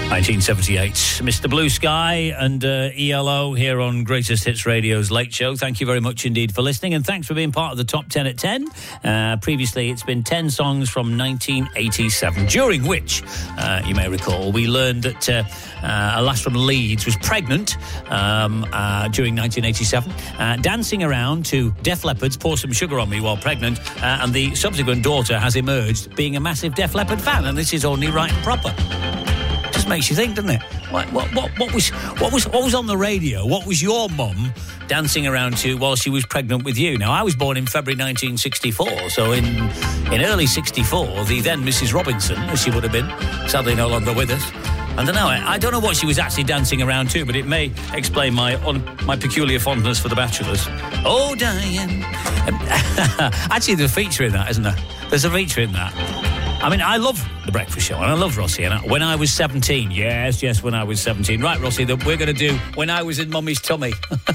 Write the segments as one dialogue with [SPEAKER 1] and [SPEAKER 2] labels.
[SPEAKER 1] 1978, Mr. Blue Sky and ELO here on Greatest Hits Radio's Late Show. Thank you very much indeed for listening, and thanks for being part of the Top 10 at 10. Previously, it's been 10 songs from 1987, during which, you may recall, we learned that a lass from Leeds was pregnant during 1987, dancing around to Def Leppard's Pour Some Sugar on Me while pregnant, and the subsequent daughter has emerged being a massive Def Leppard fan, and this is only right and proper. Just makes you think, doesn't it? What was on the radio? What was your mum dancing around to while she was pregnant with you? Now, I was born in February 1964, so in early 64, the then Mrs. Robinson, as she would have been, sadly no longer with us. I don't know what she was actually dancing around to, but it may explain my peculiar fondness for The Bachelors. Oh, Diane. Actually, there's a feature in that, isn't there? There's a feature in that. I mean, I love The Breakfast Show, and I love Rossi. And when I was 17, yes, when I was 17. Right, Rossi, we're going to do When I Was in Mummy's Tummy.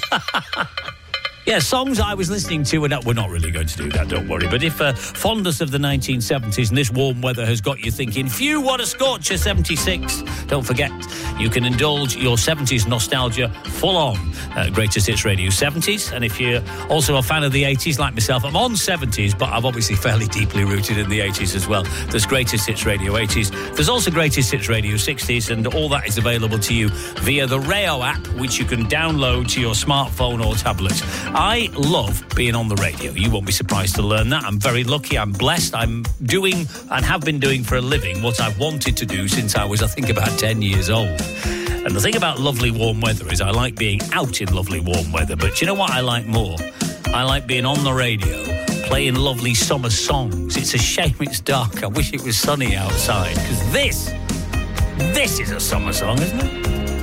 [SPEAKER 1] Yeah, songs I was listening to, we're not really going to do that, don't worry. But if fondness of the 1970s and this warm weather has got you thinking, phew, what a scorcher, 76, don't forget, you can indulge your 70s nostalgia full on. Greatest Hits Radio 70s. And if you're also a fan of the 80s, like myself, I'm on 70s, but I'm obviously fairly deeply rooted in the 80s as well. There's Greatest Hits Radio 80s. There's also Greatest Hits Radio 60s, and all that is available to you via the Rayo app, which you can download to your smartphone or tablet. I love being on the radio. You won't be surprised to learn that. I'm very lucky. I'm blessed. I'm doing and have been doing for a living what I've wanted to do since I was, I think, about 10 years old. And the thing about lovely warm weather is I like being out in lovely warm weather. But you know what I like more? I like being on the radio, playing lovely summer songs. It's a shame it's dark. I wish it was sunny outside, because this is a summer song, isn't it?